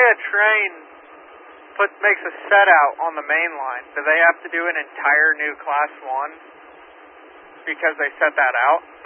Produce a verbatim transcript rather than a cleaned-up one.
a train put makes a set out on the main line, do they have to do an entire new class one because they set that out?